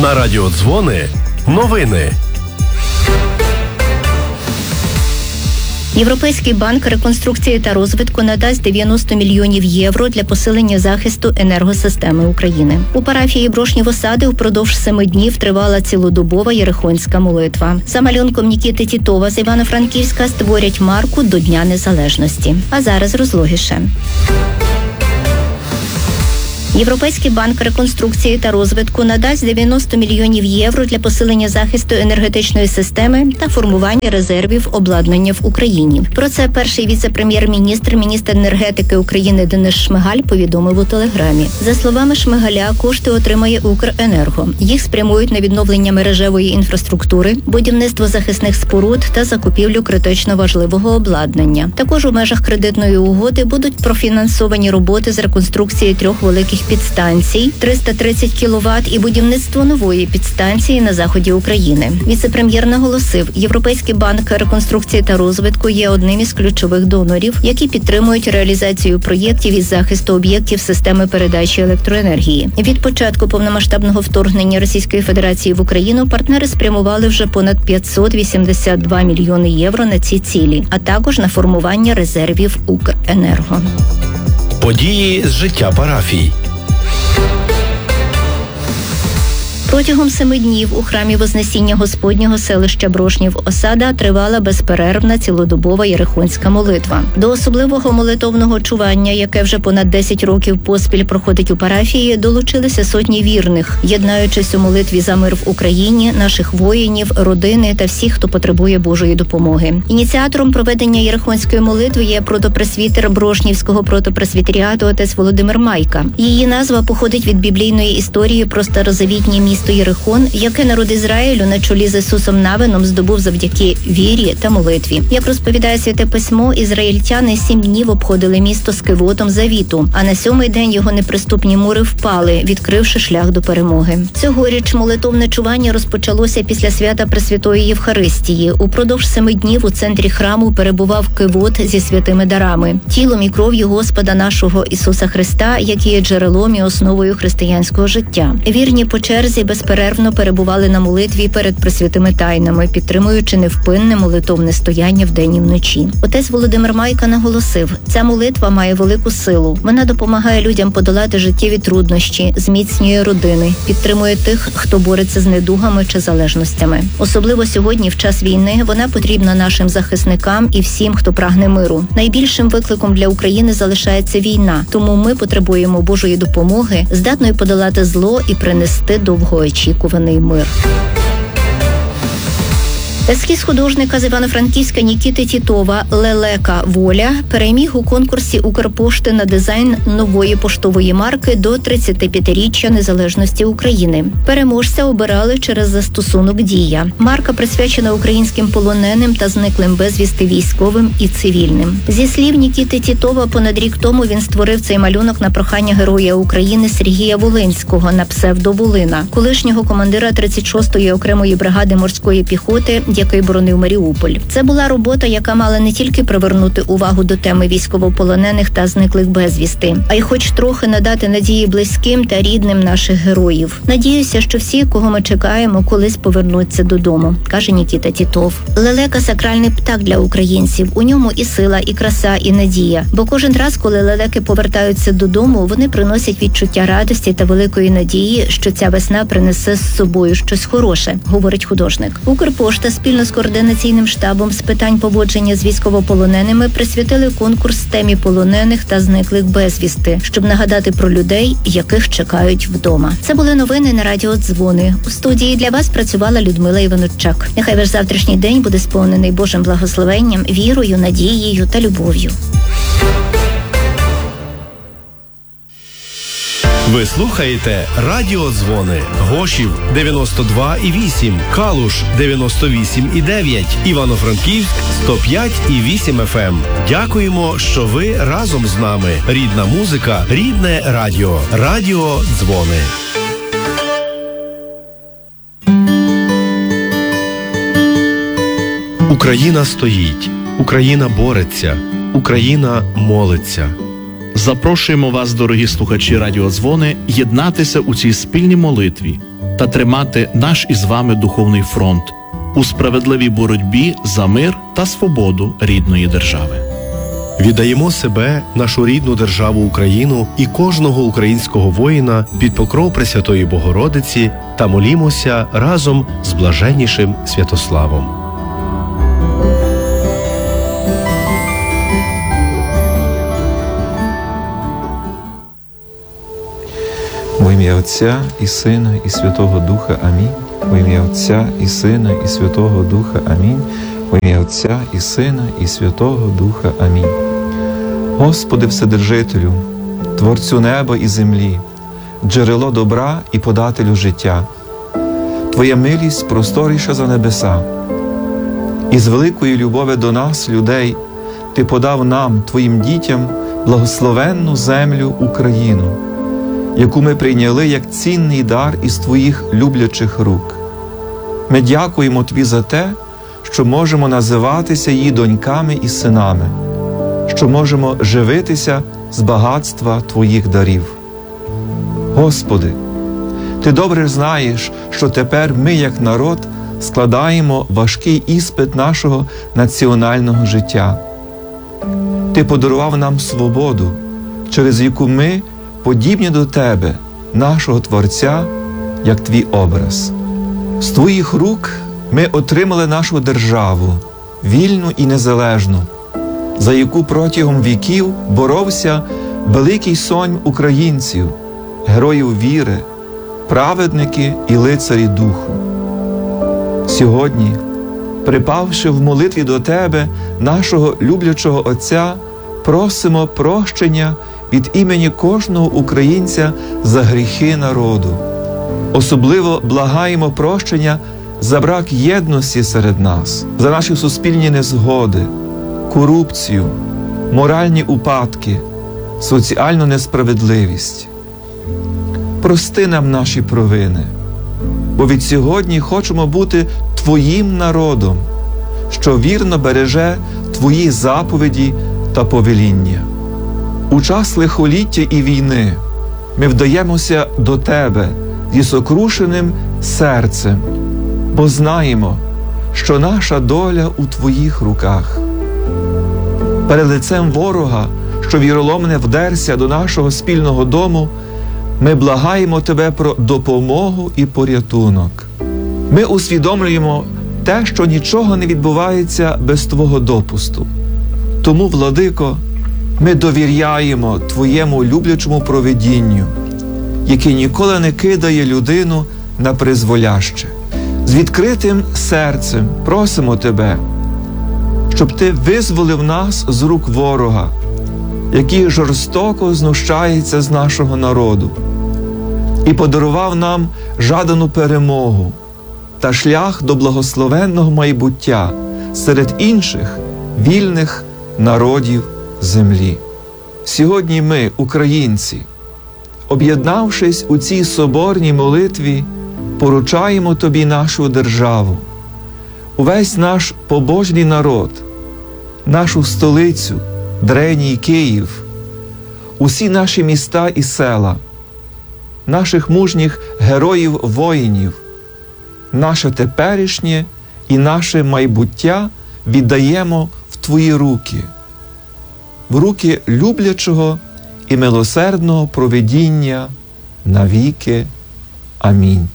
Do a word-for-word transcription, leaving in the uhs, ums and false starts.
На радіо Дзвони новини. Європейський банк реконструкції та розвитку надасть дев'яносто мільйонів євро для посилення захисту енергосистеми України. У парафії Брошнів Осади впродовж семи днів тривала цілодобова єрихонська молитва. За малюнком Нікіти Тітова з Івано-Франківська створять марку до Дня Незалежності. А зараз розлогіше. Європейський банк реконструкції та розвитку надасть дев'яносто мільйонів євро для посилення захисту енергетичної системи та формування резервів обладнання в Україні. Про це перший віце-прем'єр-міністр, міністр енергетики України Денис Шмигаль повідомив у Телеграмі. За словами Шмигаля, кошти отримає Укренерго. Їх спрямують на відновлення мережевої інфраструктури, будівництво захисних споруд та закупівлю критично важливого обладнання. Також у межах кредитної угоди будуть профінансовані роботи з реконструкції трьох великих підстанцій, триста тридцять кіловат і будівництво нової підстанції на заході України. Віце-прем'єр наголосив, Європейський банк реконструкції та розвитку є одним із ключових донорів, які підтримують реалізацію проєктів із захисту об'єктів системи передачі електроенергії. Від початку повномасштабного вторгнення Російської Федерації в Україну партнери спрямували вже понад п'ятсот вісімдесят два мільйони євро на ці цілі, а також на формування резервів Укренерго. Події з життя парафій. Протягом семи днів у храмі Вознесіння Господнього селища Брошнів Осада тривала безперервна цілодобова єрихонська молитва. До особливого молитовного чування, яке вже понад десять років поспіль проходить у парафії, долучилися сотні вірних, єднаючись у молитві за мир в Україні, наших воїнів, родини та всіх, хто потребує Божої допомоги. Ініціатором проведення єрихонської молитви є протопресвітер Брошнівського протопресвітеріату отець Володимир Майка. Її назва походить від біблійної історії про старозавітнє місто Єрихон, яке народ Ізраїлю на чолі з Ісусом Навином здобув завдяки вірі та молитві. Як розповідає Святе Письмо, ізраїльтяни сім днів обходили місто з кивотом завіту, а на сьомий день його неприступні мури впали, відкривши шлях до перемоги. Цьогоріч молитовне чування розпочалося після свята Пресвятої Євхаристії. Упродовж семи днів у центрі храму перебував кивот зі святими дарами, тілом і кров'ю Господа нашого Ісуса Христа, який є джерелом і основою християнського життя. Вірні по черзі безперервно перебували на молитві перед пресвятими тайнами, підтримуючи невпинне молитовне стояння вдень і вночі. Отець Володимир Майка наголосив, ця молитва має велику силу. Вона допомагає людям подолати життєві труднощі, зміцнює родини, підтримує тих, хто бореться з недугами чи залежностями. Особливо сьогодні, в час війни, вона потрібна нашим захисникам і всім, хто прагне миру. Найбільшим викликом для України залишається війна, тому ми потребуємо Божої допомоги, здатної подолати зло і принести довго очікуваний мир. Ескіз художника з Івано-Франківська Нікіти Тітова «Лелека. Воля» переміг у конкурсі Укрпошти на дизайн нової поштової марки до тридцятип'ятиріччя незалежності України. Переможця обирали через застосунок «Дія». Марка присвячена українським полоненим та зниклим безвісти військовим і цивільним. Зі слів Нікіти Тітова, понад рік тому він створив цей малюнок на прохання Героя України Сергія Волинського на псевдо Волина, колишнього командира тридцять шостої окремої бригади морської піхоти, який боронив Маріуполь. Це була робота, яка мала не тільки привернути увагу до теми військовополонених та зниклих безвісти, а й хоч трохи надати надії близьким та рідним наших героїв. Надіюся, що всі, кого ми чекаємо, колись повернуться додому, каже Нікіта Тітов. Лелека – сакральний птах для українців. У ньому і сила, і краса, і надія. Бо кожен раз, коли лелеки повертаються додому, вони приносять відчуття радості та великої надії, що ця весна принесе з собою щось хороше, говорить художник. Укрпошта спільно з координаційним штабом з питань поводження з військовополоненими присвятили конкурс темі полонених та зниклих безвісти, щоб нагадати про людей, яких чекають вдома. Це були новини на радіо Дзвони. У студії для вас працювала Людмила Іванчук. Нехай ваш завтрашній день буде сповнений Божим благословенням, вірою, надією та любов'ю. Ви слухаєте Радіо Дзвони. Гошів дев'яносто два і вісім, Калуш дев'яносто вісім і дев'ять, Івано-Франківськ сто п'ять і вісім еф ем. Дякуємо, що ви разом з нами. Рідна музика, рідне радіо. Радіо Дзвони. Україна стоїть, Україна бореться, Україна молиться. Запрошуємо вас, дорогі слухачі Радіо Дзвони, єднатися у цій спільній молитві. та тримати наш із вами духовний фронт у справедливій боротьбі за мир та свободу рідної держави. Віддаємо себе, нашу рідну державу Україну і кожного українського воїна під покров Пресвятої Богородиці та молімося разом з блаженнішим Святославом. Во ім'я Отця і Сина і Святого Духа. Амінь. Во ім'я Отця і Сина і Святого Духа. Амінь. Во ім'я Отця і Сина і Святого Духа. Амінь. Господи Вседержителю, Творцю неба і землі, джерело добра і подателю життя, Твоя милість просторіша за небеса. І з великої любові до нас, людей, Ти подав нам, Твоїм дітям, благословенну землю Україну, яку ми прийняли як цінний дар із Твоїх люблячих рук. Ми дякуємо Тобі за те, що можемо називатися її доньками і синами, що можемо живитися з багатства Твоїх дарів. Господи, Ти добре знаєш, що тепер ми, як народ, складаємо важкий іспит нашого національного життя. Ти подарував нам свободу, через яку ми подібні до Тебе, нашого Творця, як Твій образ. З Твоїх рук ми отримали нашу державу, вільну і незалежну, за яку протягом віків боровся великий сонм українців, героїв віри, праведники і лицарі духу. Сьогодні, припавши в молитві до Тебе, нашого люблячого Отця, просимо прощення від імені кожного українця за гріхи народу. Особливо благаємо прощення за брак єдності серед нас, за наші суспільні незгоди, корупцію, моральні упадки, соціальну несправедливість. Прости нам наші провини, бо від сьогодні хочемо бути Твоїм народом, що вірно береже Твої заповіді та повеління. У час лихоліття і війни ми вдаємося до Тебе зі сокрушеним серцем, бо знаємо, що наша доля у Твоїх руках. Перед лицем ворога, що віроломне вдерся до нашого спільного дому, ми благаємо Тебе про допомогу і порятунок. Ми усвідомлюємо те, що нічого не відбувається без Твого допусту. Тому, Владико, ми довіряємо Твоєму люблячому провидінню, яке ніколи не кидає людину на призволяще. З відкритим серцем просимо Тебе, щоб Ти визволив нас з рук ворога, який жорстоко знущається з нашого народу, і подарував нам жадану перемогу та шлях до благословенного майбуття серед інших вільних народів землі. Сьогодні ми, українці, об'єднавшись у цій соборній молитві, поручаємо Тобі нашу державу, увесь наш побожний народ, нашу столицю, древній Київ, усі наші міста і села, наших мужніх героїв-воїнів, наше теперішнє і наше майбуття віддаємо в Твої руки, в руки люблячого і милосердного провидіння навіки. Амінь.